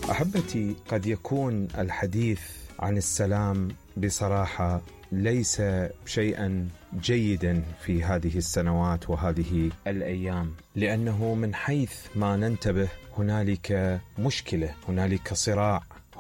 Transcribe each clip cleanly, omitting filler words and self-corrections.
أحبتي، قد يكون الحديث عن السلام بصراحة ليس شيئا جيدا في هذه السنوات وهذه الأيام، لأنه من حيث ما ننتبه هنالك مشكلة، هنالك صراع،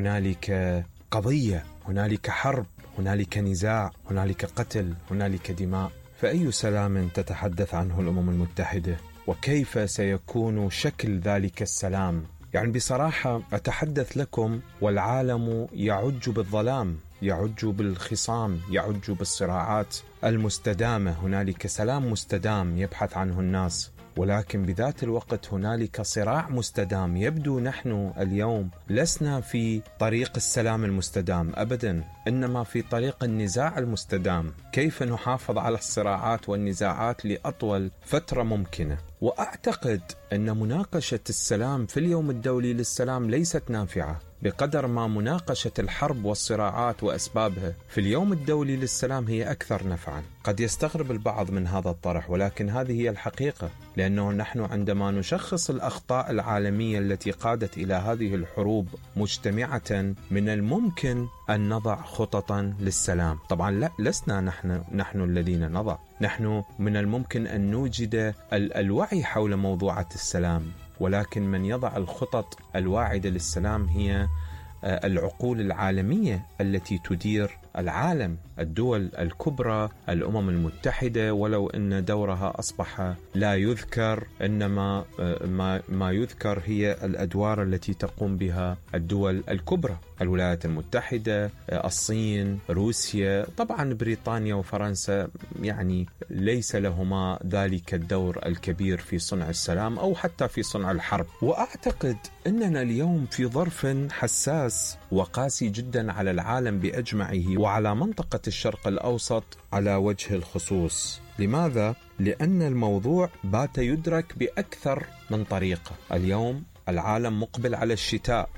هنالك قضية، هنالك حرب، هنالك نزاع، هنالك قتل، هنالك دماء. فأي سلام تتحدث عنه الأمم المتحدة؟ وكيف سيكون شكل ذلك السلام؟ يعني بصراحة أتحدث لكم والعالم يعج بالظلام، يعج بالخصام، يعج بالصراعات المستدامة. هنالك سلام مستدام يبحث عنه الناس، ولكن بذات الوقت هنالك صراع مستدام. يبدو نحن اليوم لسنا في طريق السلام المستدام أبدا، إنما في طريق النزاع المستدام. كيف نحافظ على الصراعات والنزاعات لأطول فترة ممكنة؟ وأعتقد أن مناقشة السلام في اليوم الدولي للسلام ليست نافعة بقدر ما مناقشة الحرب والصراعات وأسبابها في اليوم الدولي للسلام هي أكثر نفعا. قد يستغرب البعض من هذا الطرح، ولكن هذه هي الحقيقة، لأنه نحن عندما نشخص الأخطاء العالمية التي قادت إلى هذه الحروب مجتمعة، من الممكن أن نضع خططا للسلام. طبعا لا، لسنا نحن الذين نضع، نحن من الممكن أن نوجد الوعي حول موضوعات السلام، ولكن من يضع الخطط الواعدة للسلام هي العقول العالمية التي تدير العالم، الدول الكبرى، الأمم المتحدة، ولو أن دورها أصبح لا يذكر، إنما ما يذكر هي الأدوار التي تقوم بها الدول الكبرى، الولايات المتحدة، الصين، روسيا. طبعا بريطانيا وفرنسا يعني ليس لهما ذلك الدور الكبير في صنع السلام أو حتى في صنع الحرب. وأعتقد أننا اليوم في ظرف حساس وقاسي جدا على العالم بأجمعه وعلى منطقة الشرق الأوسط على وجه الخصوص. لماذا؟ لأن الموضوع بات يدرك بأكثر من طريقة. اليوم العالم مقبل على الشتاء،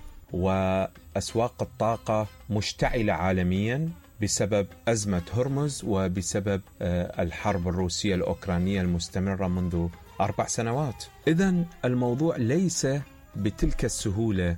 وأسواق الطاقة مشتعلة عالميا بسبب أزمة هرمز وبسبب الحرب الروسية الأوكرانية المستمرة منذ 4 سنوات. إذن الموضوع ليس بتلك السهولة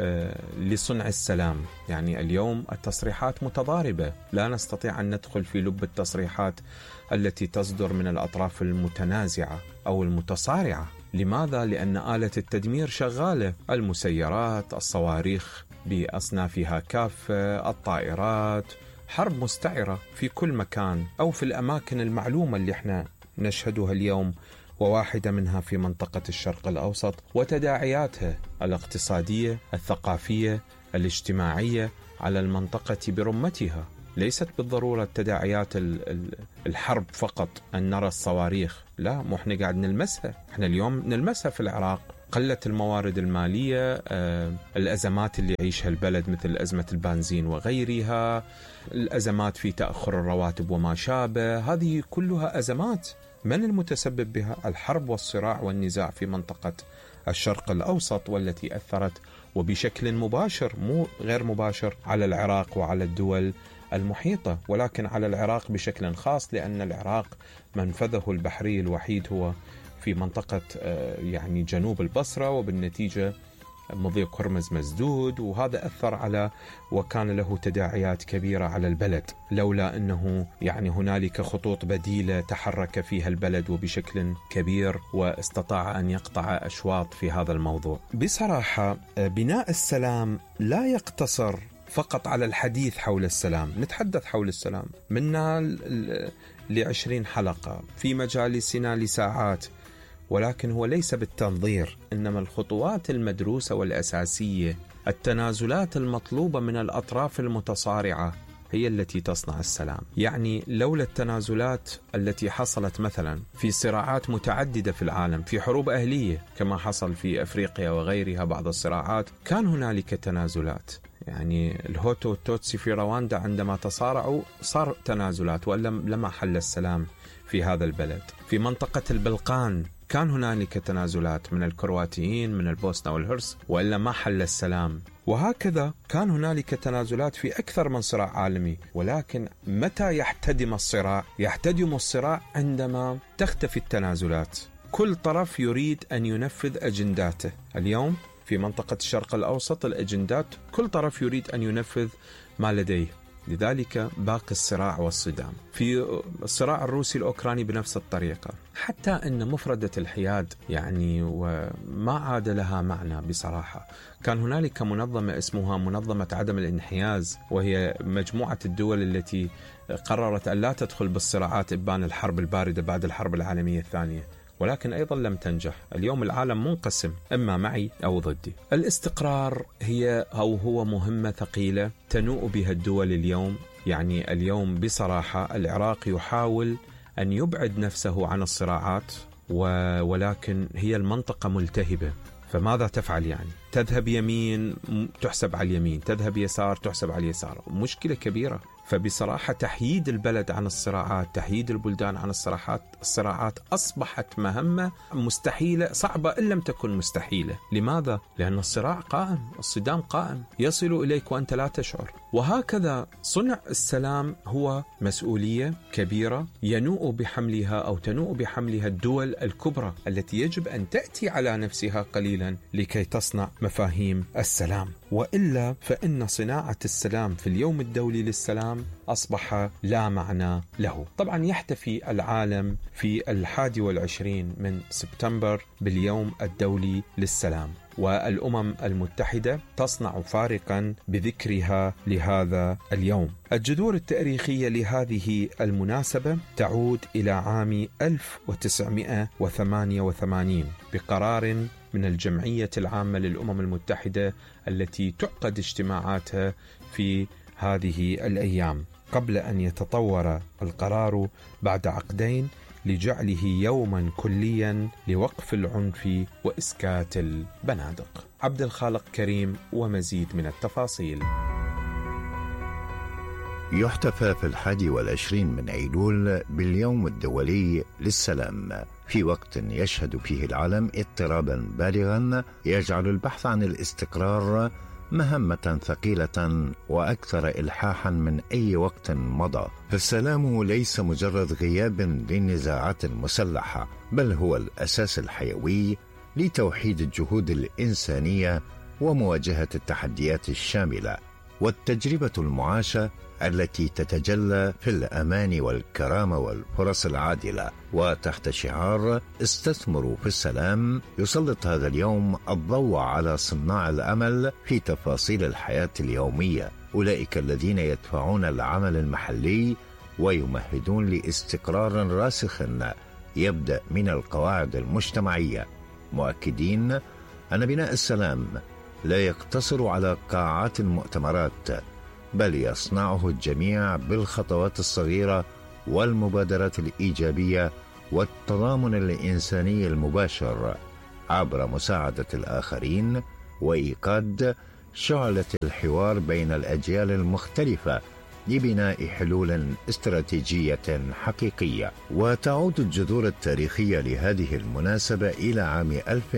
لصنع السلام. يعني اليوم التصريحات متضاربة، لا نستطيع أن ندخل في لب التصريحات التي تصدر من الأطراف المتنازعة أو المتصارعة. لماذا؟ لأن آلة التدمير شغالة، المسيرات، الصواريخ بأصنافها كافة، الطائرات، حرب مستعرة في كل مكان أو في الأماكن المعلومة اللي احنا نشهدها اليوم، وواحدة منها في منطقة الشرق الأوسط، وتداعياتها الاقتصادية، الثقافية، الاجتماعية على المنطقة برمتها. ليست بالضرورة تداعيات الحرب فقط أن نرى الصواريخ، لا، مو احنا قاعد نلمسها، احنا اليوم نلمسها في العراق. قلة الموارد المالية، الأزمات اللي يعيشها البلد مثل أزمة البنزين وغيرها، الأزمات في تأخر الرواتب وما شابه، هذه كلها أزمات. من المتسبب بها؟ الحرب والصراع والنزاع في منطقة الشرق الأوسط، والتي أثرت وبشكل مباشر مو غير مباشر على العراق وعلى الدول المحيطة، ولكن على العراق بشكل خاص، لأن العراق منفذه البحري الوحيد هو في منطقة يعني جنوب البصرة، وبالنتيجة مضيق هرمز مسدود، وهذا أثر على وكان له تداعيات كبيرة على البلد، لولا أنه يعني هنالك خطوط بديلة تحرك فيها البلد وبشكل كبير واستطاع أن يقطع أشواط في هذا الموضوع. بصراحة بناء السلام لا يقتصر فقط على الحديث حول السلام. نتحدث حول السلام منا ل20 حلقة في مجالسنا لساعات، ولكن هو ليس بالتنظير، إنما الخطوات المدروسة والأساسية، التنازلات المطلوبة من الأطراف المتصارعة هي التي تصنع السلام. يعني لولا التنازلات التي حصلت مثلا في صراعات متعددة في العالم، في حروب أهلية كما حصل في أفريقيا وغيرها بعض الصراعات، كان هنالك تنازلات. يعني الهوتو والتوتسي في رواندا عندما تصارعوا صار تنازلات، وإلا لما حل السلام في هذا البلد. في منطقة البلقان كان هنالك تنازلات من الكرواتيين، من البوسنة والهرس، وإلا ما حل السلام. وهكذا كان هنالك تنازلات في أكثر من صراع عالمي. ولكن متى يحتدم الصراع؟ يحتدم الصراع عندما تختفي التنازلات، كل طرف يريد أن ينفذ أجنداته. اليوم في منطقة الشرق الأوسط الأجندات كل طرف يريد أن ينفذ ما لديه، لذلك باقي الصراع والصدام. في الصراع الروسي الأوكراني بنفس الطريقة، حتى أن مفردة الحياد يعني وما عاد لها معنى بصراحة. كان هنالك منظمة اسمها منظمة عدم الانحياز، وهي مجموعة الدول التي قررت أن لا تدخل بالصراعات إبان الحرب الباردة بعد الحرب العالمية الثانية، ولكن أيضا لم تنجح. اليوم العالم منقسم، إما معي أو ضدي. الاستقرار هو مهمة ثقيلة تنوء بها الدول اليوم. يعني اليوم بصراحة العراق يحاول أن يبعد نفسه عن الصراعات، ولكن هي المنطقة ملتهبة، فماذا تفعل؟ يعني تذهب يمين تحسب على اليمين، تذهب يسار تحسب على اليسار، مشكلة كبيرة. فبصراحة تحييد البلد عن الصراعات، تحييد البلدان عن الصراعات أصبحت مهمة مستحيلة، صعبة إن لم تكن مستحيلة. لماذا؟ لأن الصراع قائم، الصدام قائم، يصل إليك وأنت لا تشعر. وهكذا صنع السلام هو مسؤولية كبيرة ينوء بحملها أو تنوء بحملها الدول الكبرى التي يجب أن تأتي على نفسها قليلا لكي تصنع مفاهيم السلام. وإلا فإن صناعة السلام في اليوم الدولي للسلام أصبح لا معنى له. طبعا يحتفي العالم في 21 من سبتمبر باليوم الدولي للسلام، والأمم المتحدة تصنع فارقا بذكرها لهذا اليوم. الجذور التاريخية لهذه المناسبة تعود إلى عام 1988 بقرار من الجمعية العامة للأمم المتحدة التي تعقد اجتماعاتها في هذه الأيام، قبل أن يتطور القرار بعد عقدين لجعله يوما كليا لوقف العنف وإسكات البنادق. عبد الخالق كريم ومزيد من التفاصيل. يحتفى في 21 من أيلول باليوم الدولي للسلام، في وقت يشهد فيه العالم اضطرابا بالغا يجعل البحث عن الاستقرار مهمة ثقيلة وأكثر إلحاحا من أي وقت مضى. فالسلام ليس مجرد غياب للنزاعات المسلحة، بل هو الأساس الحيوي لتوحيد الجهود الإنسانية ومواجهة التحديات الشاملة، والتجربة المعاشة التي تتجلى في الأمان والكرامة والفرص العادلة. وتحت شعار استثمروا في السلام، يسلط هذا اليوم الضوء على صناع الأمل في تفاصيل الحياة اليومية، أولئك الذين يدفعون العمل المحلي ويمهدون لاستقرار راسخ يبدأ من القواعد المجتمعية، مؤكدين أن بناء السلام لا يقتصر على قاعات المؤتمرات، بل يصنعه الجميع بالخطوات الصغيرة والمبادرات الإيجابية والتضامن الإنساني المباشر عبر مساعدة الآخرين وإيقاد شعلة الحوار بين الأجيال المختلفة لبناء حلول استراتيجية حقيقية. وتعود الجذور التاريخية لهذه المناسبة إلى عام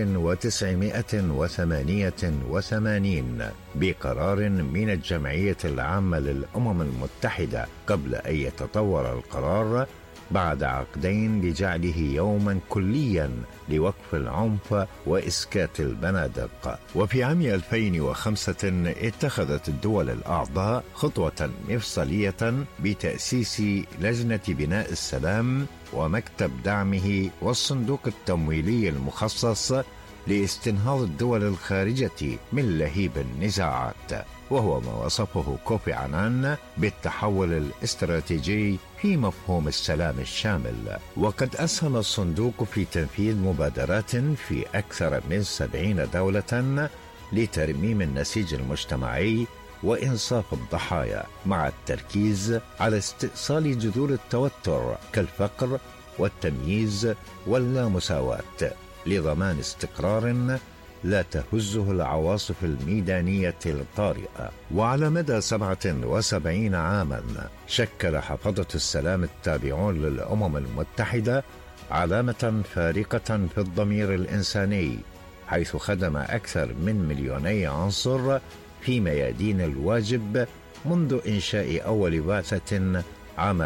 1988 بقرار من الجمعية العامة للأمم المتحدة، قبل أن يتطور القرار بعد عقدين لجعله يوما كليا لوقف العنف وإسكات البنادق. وفي عام 2005 اتخذت الدول الأعضاء خطوة مفصلية بتأسيس لجنة بناء السلام ومكتب دعمه والصندوق التمويلي المخصص لاستنهاض الدول الخارجة من لهيب النزاعات، وهو ما وصفه كوفي عنان بالتحول الاستراتيجي في مفهوم السلام الشامل. وقد أسهم الصندوق في تنفيذ مبادرات في أكثر من 70 دولة لترميم النسيج المجتمعي وإنصاف الضحايا، مع التركيز على استئصال جذور التوتر كالفقر والتمييز واللامساواة، لضمان استقرار لا تهزه العواصف الميدانية الطارئة. وعلى مدى 77 عاما شكل حفظة السلام التابعون للأمم المتحدة علامة فارقة في الضمير الإنساني، حيث خدم أكثر من 2,000,000 عنصر في ميادين الواجب منذ إنشاء أول بعثة عام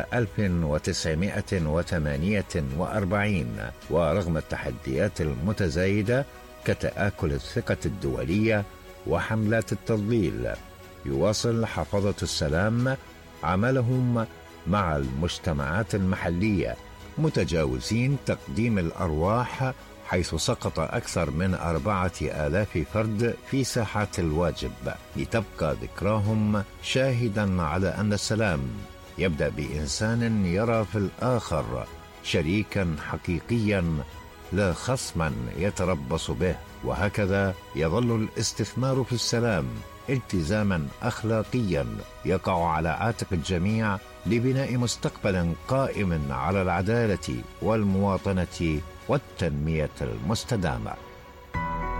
1948. ورغم التحديات المتزايدة كتآكل الثقة الدولية وحملات التضليل. يواصل حفظة السلام عملهم مع المجتمعات المحلية، متجاوزين تقديم الأرواح، حيث سقط أكثر من 4000 فرد في ساحات الواجب، لتبقى ذكراهم شاهدا على أن السلام يبدأ بإنسان يرى في الآخر شريكا حقيقيا لا خصما يتربص به. وهكذا يظل الاستثمار في السلام التزاما أخلاقيا يقع على عاتق الجميع لبناء مستقبل قائم على العدالة والمواطنة والتنمية المستدامة.